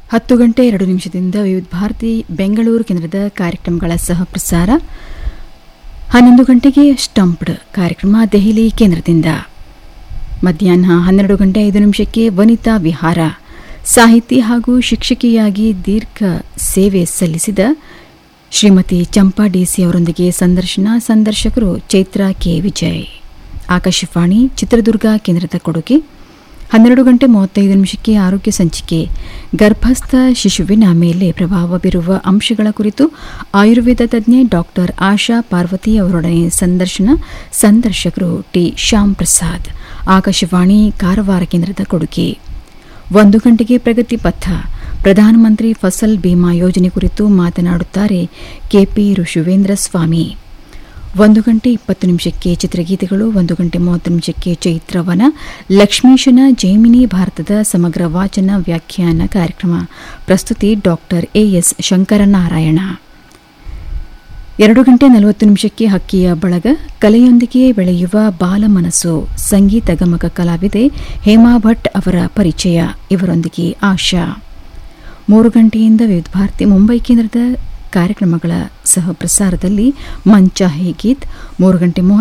10 ಗಂಟೆ 2 ನಿಮಿಷದಿಂದ ವಿವಿಧ ಭಾರತಿ ಬೆಂಗಳೂರು ಕೇಂದ್ರದ ಕಾರ್ಯಕ್ರಮಗಳ ಸಹ ಪ್ರಸಾರ. 11 ಗಂಟೆಗೆ ಸ್ಟಂಪ್ಡ್ ಕಾರ್ಯಕ್ರಮ ದೆಹಲಿ ಕೇಂದ್ರದಿಂದ. ಮಧ್ಯಾಹ್ನ 12 ಗಂಟೆ 5 ನಿಮಿಷಕ್ಕೆ ವನಿತಾ ವಿಹಾರ. ಸಾಹಿತಿ ಹಾಗೂ ಶಿಕ್ಷಕಿಯಾಗಿ ದೀರ್ಘ ಸೇವೆ ಸಲ್ಲಿಸಿದ ಶ್ರೀಮತಿ ಚಂಪಾ ಡಿಸಿ ಅವರೊಂದಿಗೆ ಸಂದರ್ಶಕರು ಚೈತ್ರಾ ಕೆ ವಿಜಯ್. ಆಕಾಶವಾಣಿ ಚಿತ್ರದುರ್ಗ ಕೇಂದ್ರದ ಕೊಡುಗೆ. 12 ಗಂಟೆ 35 ನಿಮಿಷಕ್ಕೆ ಆರೋಗ್ಯ ಸಂಚಿಕೆ. ಗರ್ಭಸ್ಥ ಶಿಶುವಿನ ಮೇಲೆ ಪ್ರಭಾವ ಬೀರುವ ಅಂಶಗಳ ಕುರಿತು ಆಯುರ್ವೇದ ತಜ್ಞೆ ಡಾಕ್ಟರ್ ಆಶಾ ಪಾರ್ವತಿ ಅವರೊಡನೆ ಸಂದರ್ಶಕರು ಟಿ ಶ್ಯಾಮ್ ಪ್ರಸಾದ್. ಆಕಾಶವಾಣಿ ಕಾರವಾರ ಕೇಂದ್ರದ ಕೊಡುಗೆ. 1 ಗಂಟೆಗೆ ಪ್ರಗತಿ ಪಥ. ಪ್ರಧಾನಮಂತ್ರಿ ಫಸಲ್ ಬಿಮಾ ಯೋಜನೆ ಕುರಿತು ಮಾತನಾಡುತ್ತಾರೆ ಕೆಪಿ ಋಷುವೇಂದ್ರ ಸ್ವಾಮಿ. 1 ಗಂಟೆ 20 ನಿಮಿಷಕ್ಕೆ ಚಿತ್ರಗೀತೆಗಳು. 1 ಗಂಟೆ 30 ನಿಮಿಷಕ್ಕೆ ಚೈತ್ರವನ ಲಕ್ಷ್ಮೀಶನ ಜೈಮಿನಿ ಭಾರತದ ಸಮಗ್ರ ವಾಚನ ವ್ಯಾಖ್ಯಾನ ಕಾರ್ಯಕ್ರಮ. ಪ್ರಸ್ತುತಿ ಡಾಕ್ಟರ್ ಎಎಸ್ ಶಂಕರನಾರಾಯಣ. 2 ಗಂಟೆ 40 ನಿಮಿಷಕ್ಕೆ ಹಕ್ಕಿಯ ಬಳಗ. ಕಲೆಯೊಂದಿಗೆ ಬೆಳೆಯುವ ಬಾಲಮನಸ್ಸು. ಸಂಗೀತ ಗಮಕ ಕಲಾವಿದೆ ಹೇಮಾ ಭಟ್ ಅವರ ಪರಿಚಯ. ಇವರೊಂದಿಗೆ ಆಶಾ. 3 ಗಂಟೆಯಿಂದ ವಿವಿಧ ಭಾರತಿ ಮುಂಬೈ ಕೇಂದ್ರದ ಕಾರ್ಯಕ್ರಮಗಳ ಸಹ ಪ್ರಸಾರದಲ್ಲಿ ಮಂಚ ಹೇ ಗೀತ್. 3 ಗಂಟೆ